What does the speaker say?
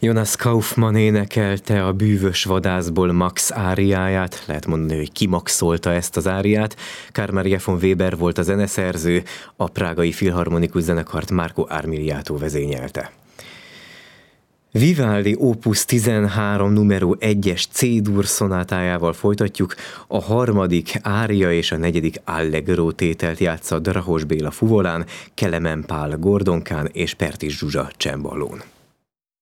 Jonas Kaufmann énekelte a Bűvös vadászból Max áriáját, lehet mondani, hogy kimaxolta ezt az áriát. Carl Maria von Weber volt a zeneszerző, a prágai filharmonikus zenekart Marco Armiliato vezényelte. Vivaldi Opus 13 numero 1-es C-dur szonátájával folytatjuk. A harmadik ária és a negyedik allegro tételt játsza Drahos Béla fuvolán, Kelemen Pál gordonkán és Pertis Zsuzsa cemballón.